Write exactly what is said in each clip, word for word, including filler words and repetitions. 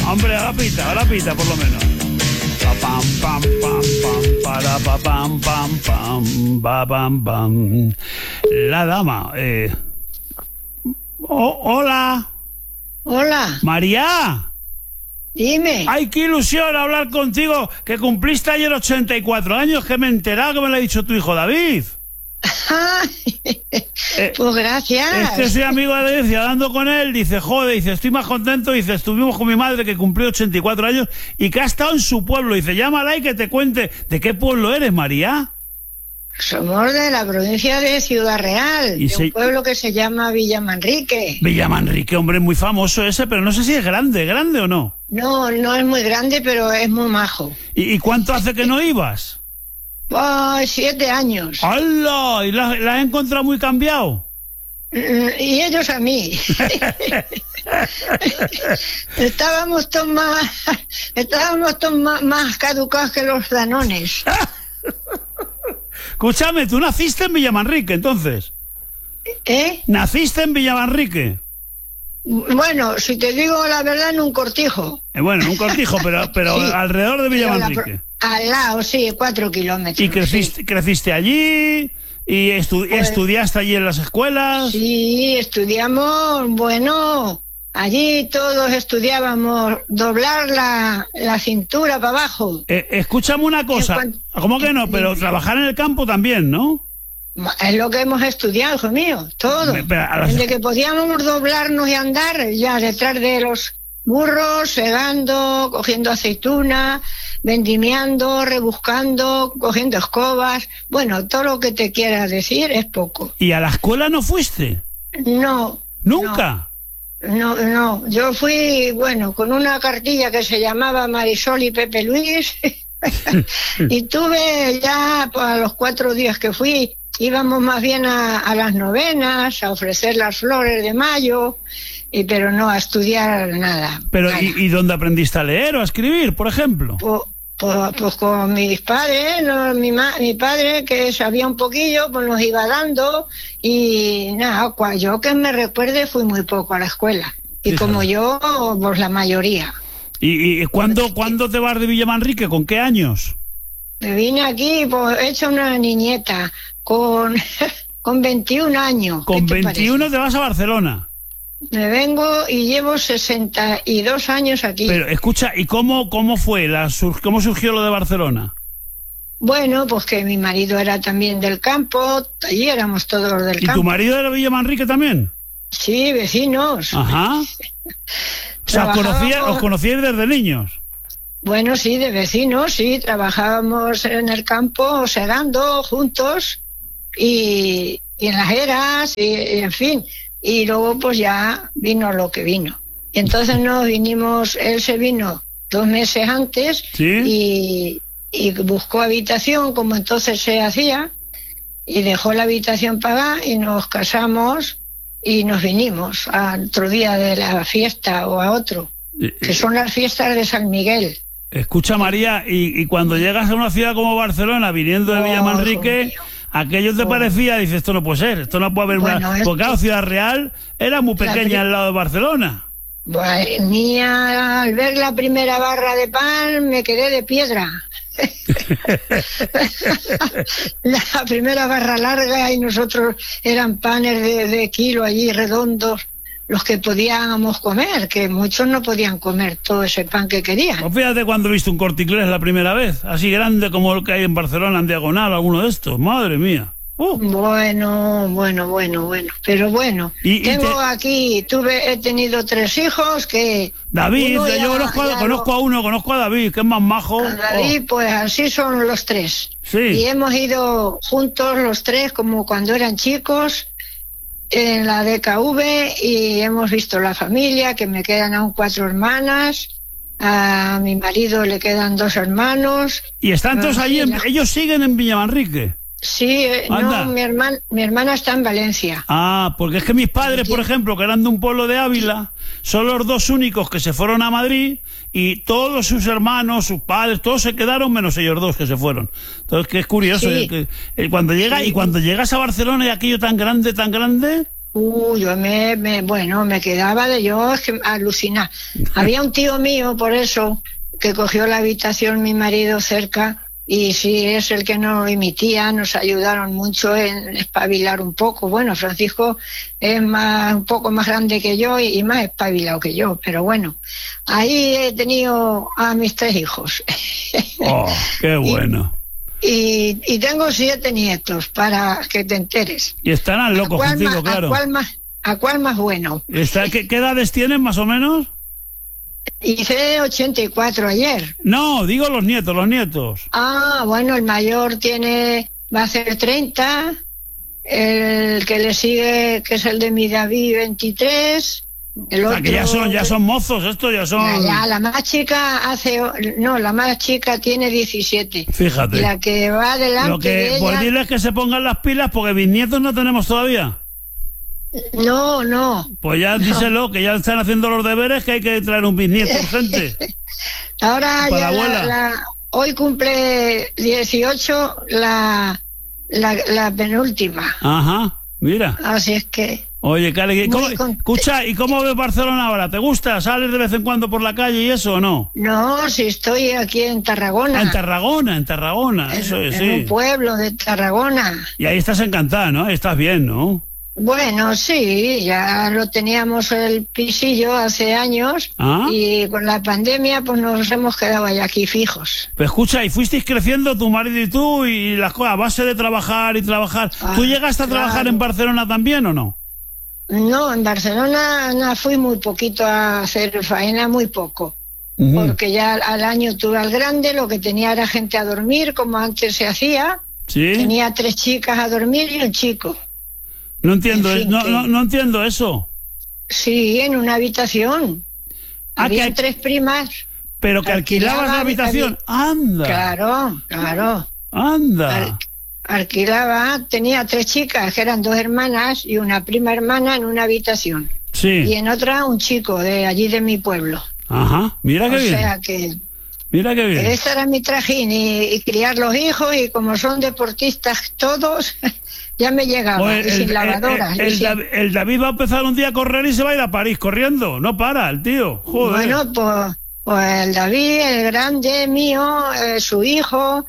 Hombre, ahora pita, ahora pita por lo menos. Pam, pam, pam, pam, para, pa, pam, pam, pam, pa, pam, pam. La dama, eh... Oh, hola. Hola. María. Dime. Ay, qué ilusión hablar contigo, que cumpliste ayer ochenta y cuatro años, que me he enterado que me lo ha dicho tu hijo David. eh, pues gracias. Es que soy amigo de David y hablando con él, dice, joder, dice, estoy más contento, dice, estuvimos con mi madre que cumplió ochenta y cuatro años y que ha estado en su pueblo, dice, llámala y que te cuente. ¿De qué pueblo eres, María? Somos de la provincia de Ciudad Real, de se... un pueblo que se llama Villamanrique. Villamanrique, hombre, muy famoso ese, pero no sé si es grande, ¿grande o no? No, no es muy grande, pero es muy majo. ¿Y, y cuánto hace que no ibas? Oh, siete años. ¡Hala! ¿Y la, la has encontrado muy cambiado? Y ellos a mí. estábamos todos más, estábamos todos más, más caducados que los danones. Escúchame, ¿tú naciste en Villamanrique, entonces? ¿Eh? ¿Naciste en Villamanrique? Bueno, si te digo la verdad, en un cortijo. Eh, bueno, en un cortijo, pero, pero sí, alrededor de Villamanrique. Al lado, sí, cuatro kilómetros. ¿Y creciste, sí. creciste allí? ¿Y estu pues, estudiaste allí en las escuelas? Sí, estudiamos, bueno, allí todos estudiábamos doblar la, la cintura para abajo. Eh, escúchame una cosa, cuanto, ¿cómo que no? Pero trabajar en el campo también, ¿no? Es lo que hemos estudiado, hijo mío, todo. Las... Desde que podíamos doblarnos y andar, ya detrás de los burros, segando, cogiendo aceituna, vendimiando, rebuscando, cogiendo escobas. Bueno, todo lo que te quieras decir es poco. ¿Y a la escuela no fuiste? No. ¿Nunca? No, no, no. Yo fui, bueno, con una cartilla que se llamaba Marisol y Pepe Luis. Y tuve ya, pues, a los cuatro días que fui, íbamos más bien a, a las novenas, a ofrecer las flores de mayo, y, pero no a estudiar nada. Pero nada. ¿y, ¿y dónde aprendiste a leer o a escribir, por ejemplo? Pues, pues, pues con mis padres, no, mi, ma, mi padre que sabía un poquillo, pues nos iba dando, y nada, yo que me recuerde fui muy poco a la escuela. Y Fíjate. Como yo, pues la mayoría. ¿Y, y cuándo, cuándo te vas de Villamanrique? ¿Con qué años? Me vine aquí, pues hecha una niñeta, con, con veintiún años. ¿Con veintiuno te, te vas a Barcelona? Me vengo y llevo sesenta y dos años aquí. Pero escucha, ¿y cómo, cómo fue? La, ¿Cómo surgió lo de Barcelona? Bueno, pues que mi marido era también del campo, allí éramos todos los del ¿Y campo. ¿Y tu marido era de Villamanrique también? Sí, vecinos. Ajá. O sea, conocía, ¿os conocíais desde niños? Bueno, sí, de vecinos, sí, trabajábamos en el campo, segando juntos, y, y en las eras, y, y en fin, y luego pues ya vino lo que vino. Y entonces nos vinimos, él se vino dos meses antes, ¿sí? y, y buscó habitación, como entonces se hacía, y dejó la habitación pagada, y nos casamos, y nos vinimos a otro día de la fiesta o a otro, que son las fiestas de San Miguel. Escucha, María, y, y cuando llegas a una ciudad como Barcelona, viniendo de oh, Villamanrique, aquello te oh. parecía, dices, esto no puede ser, esto no puede haber bueno, una... Porque claro, Ciudad Real era muy pequeña la... al lado de Barcelona. Bueno, niña, al ver la primera barra de pan me quedé de piedra. La primera barra larga y nosotros eran panes de, de kilo allí redondos, los que podíamos comer, que muchos no podían comer todo ese pan que querían. Pues fíjate cuando viste un Corte Inglés la primera vez, así grande como el que hay en Barcelona en diagonal, alguno de estos, madre mía. Uh. Bueno, bueno, bueno, bueno, pero bueno, ¿Y, tengo y te... aquí, tuve, he tenido tres hijos que... David, ya, yo conozco, a, conozco lo... a uno, conozco a David, que es más majo. A David, oh. Pues así son los tres. Sí. Y hemos ido juntos los tres como cuando eran chicos en la D K V y hemos visto la familia, que me quedan aún cuatro hermanas, a mi marido le quedan dos hermanos. ¿Y están todos allí? En, ¿Ellos siguen en Villamanrique? Sí, Anda. no, mi hermana, mi hermana está en Valencia. Ah, porque es que mis padres, por ejemplo, que eran de un pueblo de Ávila, son los dos únicos que se fueron a Madrid y todos sus hermanos, sus padres, todos se quedaron menos ellos dos que se fueron. Entonces, que es curioso. Sí. Que, eh, cuando llega, sí. Y cuando llegas a Barcelona y aquello tan grande, tan grande... Uh, yo me, me, bueno, me quedaba de yo es que alucinar. Había un tío mío, por eso, que cogió la habitación mi marido cerca, y sí, es el que nos emitía, nos ayudaron mucho en espabilar un poco. Bueno, Francisco es más, un poco más grande que yo y, y más espabilado que yo, pero bueno, ahí he tenido a mis tres hijos. Oh, qué bueno. Y, y tengo siete nietos, para que te enteres. Y estarán locos contigo, más, claro. ¿A cuál más, a cuál más bueno? Está, ¿qué, ¿Qué edades tienen más o menos? Hice ochenta y cuatro ayer. No, digo los nietos, los nietos. Ah, bueno, el mayor tiene, va a hacer treinta, el que le sigue, que es el de mi David, veintitrés. El O sea, otro, que ya son, ya son mozos, esto ya son... Ya, ya, la más chica hace, no, la más chica tiene diecisiete. Fíjate. Y la que va adelante Lo que, de ella... pues diles que se pongan las pilas porque mis nietos no tenemos todavía. No, no. Pues ya díselo, que ya están haciendo los deberes, que hay que traer un bisnieto urgente. Ahora Para ya la abuela. la, la, hoy cumple dieciocho la, la, la penúltima. Ajá, mira. Así es que... Oye, Cale, ¿cómo, Muy contenta. escucha, ¿y cómo ves Barcelona ahora? ¿Te gusta? ¿Sales de vez en cuando por la calle y eso o no? No, si estoy aquí en Tarragona. Ah, en Tarragona, en Tarragona, eso es, en un sí. pueblo de Tarragona. Y ahí estás encantada, ¿no? Ahí estás bien, ¿no? Bueno, sí, ya lo teníamos el pisillo hace años Ah. y con la pandemia pues nos hemos quedado allá aquí fijos. Pues escucha, y fuisteis creciendo tu marido y tú y las cosas a base de trabajar y trabajar. Ah, ¿Tú llegaste a claro. trabajar en Barcelona también o no? No, en Barcelona no, fui muy poquito a hacer faena, muy poco. Ujú. Porque ya al año tuve al grande, lo que tenía era gente a dormir, como antes se hacía. ¿Sí? Tenía tres chicas a dormir y un chico. No entiendo, En fin, no, que- no, no entiendo eso. Sí, en una habitación. Ah, Había que- tres primas. Pero que alquilabas Alquilaba, la habitación. Anda, Claro, claro. anda. Al- alquilaba, tenía tres chicas, que eran dos hermanas y una prima hermana en una habitación. Y Sí. en otra un chico de allí de mi pueblo. Ajá, mira O qué bien. sea que... Mira qué bien. Ese era mi trajín y, y criar los hijos y como son deportistas todos, ya me llegaba Pues y sin lavadora. el, y el sin- Dav- el David va a empezar un día a correr y se va a ir a París corriendo. No para, el tío. Joder. Bueno, pues, pues el David, el grande mío, eh, su hijo,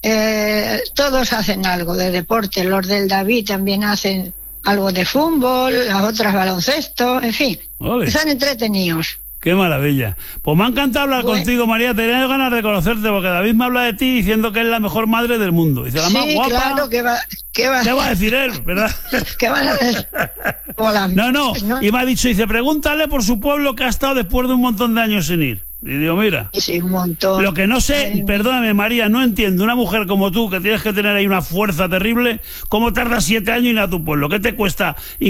eh, todos hacen algo de deporte. Los del David también hacen algo de fútbol, las otras baloncesto, en fin. Ole. Están entretenidos. Qué maravilla. Pues me ha encantado hablar Bueno. contigo, María. Tenía ganas de conocerte porque David me habla de ti diciendo que es la mejor madre del mundo. Dice, la más Sí, guapa. claro, que va, que va, ¿Qué va a decir él, verdad? que van a decir. Hola. No, no. Y me ha dicho, dice, pregúntale por su pueblo que ha estado después de un montón de años sin ir. Y digo, mira. Sí, un montón. Lo que no sé, perdóname María, no entiendo, una mujer como tú, que tienes que tener ahí una fuerza terrible, ¿cómo tardas siete años en ir a tu pueblo? ¿Qué te cuesta?